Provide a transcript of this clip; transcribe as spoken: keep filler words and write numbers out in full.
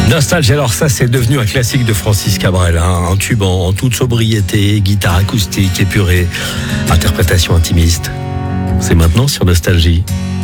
Nostalgie, alors ça c'est devenu un classique de Francis Cabrel, hein, un tube en, en toute sobriété, guitare acoustique épurée, interprétation intimiste. C'est maintenant sur Nostalgie.